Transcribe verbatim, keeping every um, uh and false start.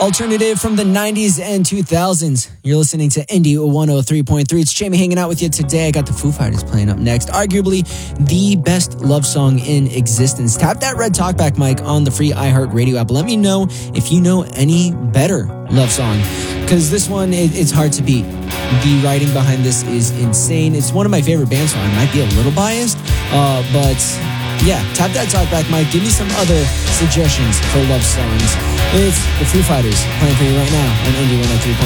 Alternative from the nineties and two thousands. You're listening to Indie one oh three point three. It's Jamie hanging out with you today. I got the Foo Fighters playing up next. Arguably the best love song in existence. Tap that red talkback mic on the free iHeartRadio app. Let me know if you know any better love song, because this one, it, it's hard to beat. The writing behind this is insane. It's one of my favorite bands, so I might be a little biased, uh, but yeah, tap that talkback mic. Give me some other suggestions for love songs. It's the Foo Fighters playing for you right now on Indie one oh three point three.